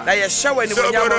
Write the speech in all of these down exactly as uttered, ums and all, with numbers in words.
na ye hye wani monyam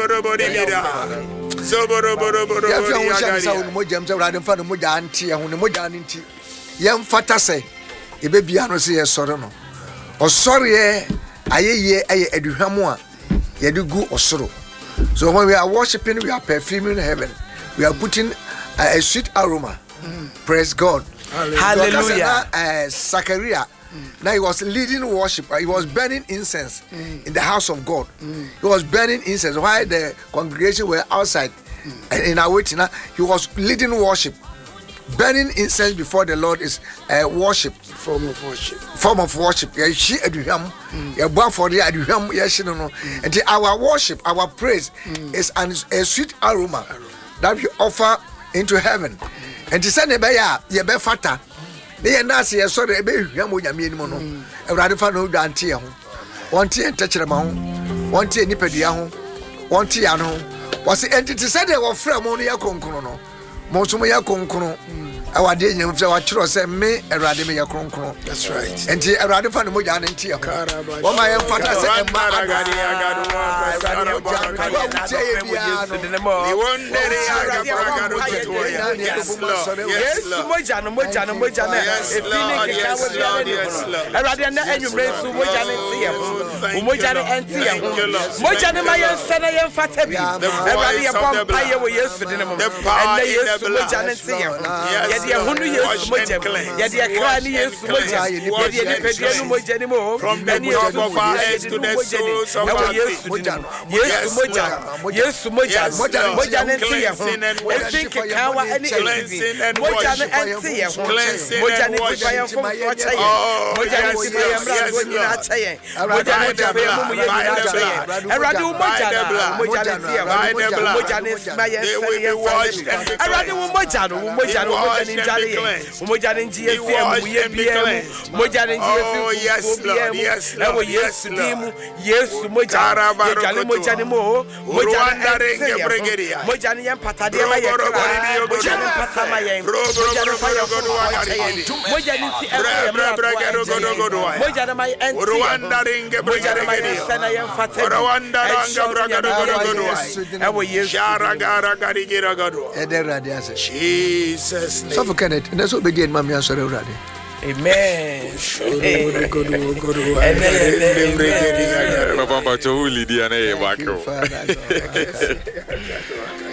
Soboro boro boro ya fa wo sha sa wo mo jam sa wrade fa no mo ja ante ho ne mo ja ne nti ye mfata se e be bia no se ye soro no osoro ye ayeye aye aduhwam a ye de gu osoro. So when we are worshiping, we are perfuming heaven, we are putting a, a sweet aroma. Mm. Praise God. Hallelujah. Uh, Zachariah, mm. now he was leading worship. He was burning incense mm. in the house of God. Mm. He was burning incense while the congregation were outside mm. in our waiting. He was leading worship. Burning incense before the Lord is uh, worship. Form of worship. Form of worship. Yeah, she aduham. Yeah, born for the aduham. Yeah, she no no. And our worship, our praise mm. is an, a sweet aroma that we offer into heaven. And to send a bear, ye be fata. They are not say sorry. Be yamu yami ni mono. Everybody fan who don't tear home. One tear and touch them home. One tear nipedia home. One tear home. Was the entity said they were free money a concono. Most of my concro, our day, you know, say me a radimia concro. That's right. And a radifan Mojan and Tia. What my father said, Yes, yes, yes, hundred years moja. Yes, yes, krani years moja. Yes, yes, pediano moja ni mo. From the top of our heads to the soles of our feet. Yes, moja. Yes, moja. Moja nentia. Everything kawa any cleansing and moja nentia. Moja nentia from Kochai. Moja nentia from Kochai. Moja nentia from Kochai. Eradu moja. Moja nentia. Moja nentia. They will be washed and be Eradu moja. Moja moja ni jali moja ni G F M we B M moja ni G F M oh yes Lord yes Lord yes Lord yes moja ye jali moja ni mo moja ni bregeria moja ni empata de ma ye moja ni empata ma ye moja ni fire moja ni ti moja ni ma enti Rwanda ringe bregeria sana ye empata Rwanda ranga bregeria ewo yes shara gara garigira gado edera de ase Jesus name. So for Kenneth, and that's obedient mammy answer already. Amen. Papa, to who Lydia and